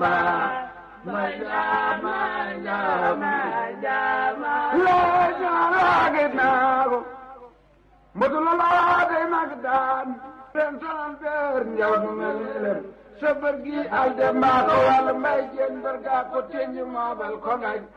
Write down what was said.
jama ma jama jama jama la jala gitnago modula la de magdan ben tan der njaw no melen sabar gi alde ma ko wal may jen barga ko tenju ma bal ko